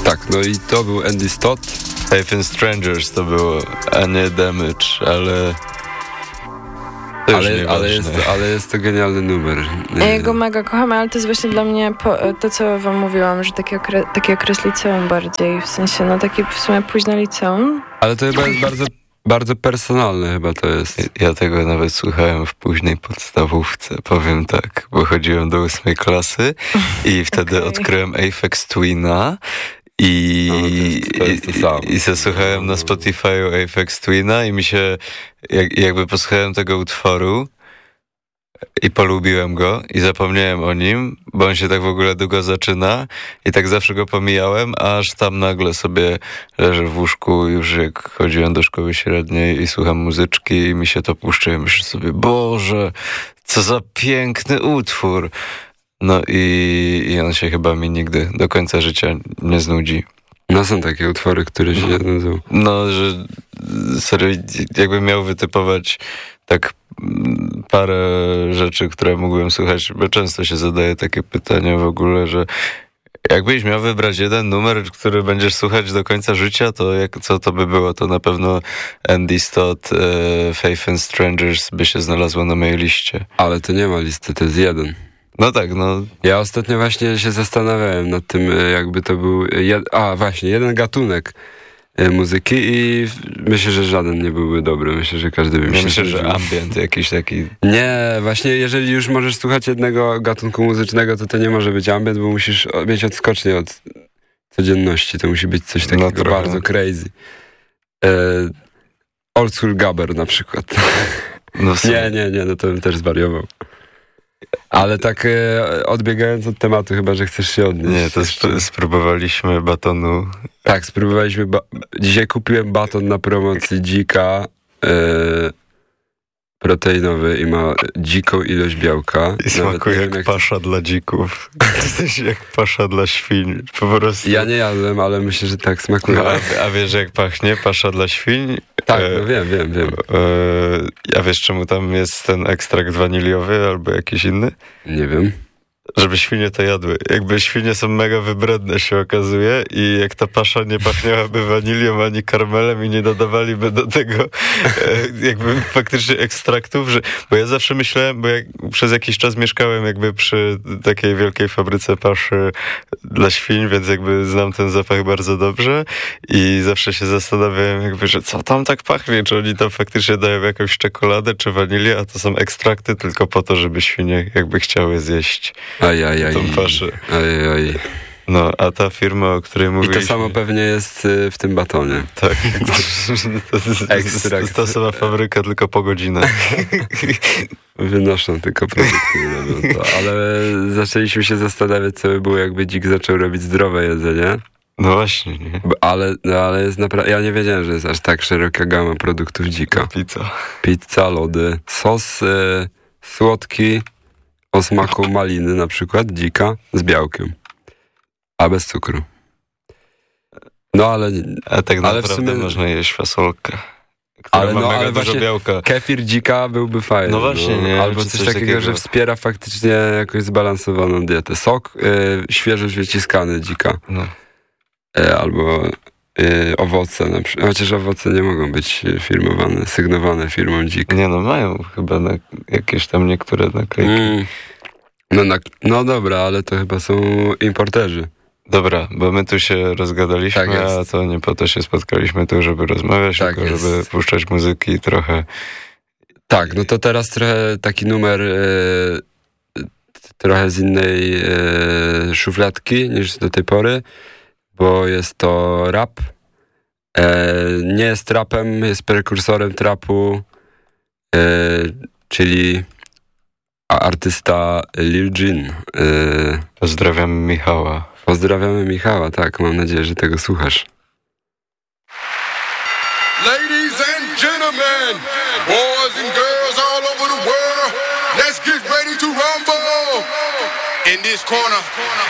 Tak, no i to był Andy Stott. Faith in Strangers to było, a nie Damage, ale... Ale jest to genialny numer. Ja go mega kocham, ale to jest właśnie dla mnie to, co wam mówiłam, że taki okres liceum bardziej, w sensie, no taki w sumie późne liceum. Ale to chyba jest bardzo, bardzo personalne, chyba to jest. Ja tego nawet słuchałem w późnej podstawówce, powiem tak, bo chodziłem do 8 klasy i wtedy odkryłem Aphex Twina. I słuchałem na Spotify'u Aphex Twina i mi się, jakby posłuchałem tego utworu i polubiłem go i zapomniałem o nim, bo on się tak w ogóle długo zaczyna i tak zawsze go pomijałem, aż tam nagle sobie leżę w łóżku już jak chodziłem do szkoły średniej i słucham muzyczki i mi się to puszcza i myślę sobie, Boże, co za piękny utwór. No i on się chyba mi nigdy do końca życia nie znudzi. No są takie utwory, które się nie nudzą. No, że serio, jakbym miał wytypować tak parę rzeczy, które mógłbym słuchać, bo często się zadaje takie pytania w ogóle, że jakbyś miał wybrać jeden numer, który będziesz słuchać do końca życia, to co to by było? To na pewno Andy Stott, Faith in Strangers by się znalazło na mojej liście. Ale to nie ma listy, to jest jeden. No tak, no. Ja ostatnio właśnie się zastanawiałem nad tym, jakby to był jeden gatunek muzyki i myślę, że żaden nie byłby dobry. Myślę, że każdy by mi się... Myślę, że ambient jakiś taki... Nie, właśnie jeżeli już możesz słuchać jednego gatunku muzycznego, to nie może być ambient, bo musisz mieć odskocznie od codzienności. To musi być coś takiego bardzo crazy. Old School Gabber na przykład. No nie, no to bym też zwariował. Ale tak odbiegając od tematu, chyba, że chcesz się odnieść. Nie, to spróbowaliśmy batonu. Tak, spróbowaliśmy. Dzisiaj kupiłem baton na promocji Dzika proteinowy i ma dziką ilość białka. I smakuje jak pasza dla dzików. Jesteś jak pasza dla świń. Po prostu. Ja nie jadłem, ale myślę, że tak smakuje. No, a wiesz, jak pachnie pasza dla świń? Tak, no wiem. A wiesz, czemu tam jest ten ekstrakt waniliowy albo jakiś inny? Nie wiem. Żeby świnie to jadły. Jakby świnie są mega wybredne, się okazuje, i jak ta pasza nie pachniałaby wanilią ani karmelem i nie dodawaliby do tego jakby faktycznie ekstraktów, bo ja zawsze myślałem, bo jak przez jakiś czas mieszkałem jakby przy takiej wielkiej fabryce paszy dla świń, więc jakby znam ten zapach bardzo dobrze i zawsze się zastanawiałem jakby, że co tam tak pachnie, czy oni tam faktycznie dają jakąś czekoladę czy wanilię, a to są ekstrakty tylko po to, żeby świnie jakby chciały zjeść tą paszę. No, a ta firma, o której mówiliśmy... I to samo pewnie jest w tym batonie. Tak. To jest ta sama fabryka, tylko po godzinach. Wynoszą tylko produkty. Ale zaczęliśmy się zastanawiać, co by było, jakby Dzik zaczął robić zdrowe jedzenie. No właśnie, nie? Ale jest naprawdę... Ja nie wiedziałem, że jest aż tak szeroka gama produktów Dzika. Pizza, lody, sos słodki o smaku maliny na przykład, Dzika, z białkiem. A bez cukru. No ale... A tak naprawdę w sumie można jeść fasolkę, która ma mega dużo białka. Kefir Dzika byłby fajny. No właśnie, nie? Albo coś takiego, że wspiera faktycznie jakąś zbalansowaną dietę. Sok świeżo wyciskany Dzika. No. Albo owoce na przykład. Chociaż owoce nie mogą być firmowane, sygnowane firmą Dzik. Nie no, mają chyba jakieś tam niektóre naklejki. No dobra, ale to chyba są importerzy. Dobra, bo my tu się rozgadaliśmy, tak, a to nie po to się spotkaliśmy tu, żeby rozmawiać, tak, tylko żeby puszczać muzyki trochę. Tak, no to teraz trochę taki numer trochę z innej szufladki niż do tej pory, bo jest to rap. Nie jest rapem, jest prekursorem trapu, czyli artysta Lil Jon. Pozdrawiamy Michała. Pozdrawiamy Michała, tak, mam nadzieję, że tego słuchasz. Ladies and gentlemen, boys and girls all over the world, let's get ready to rumble. In this corner,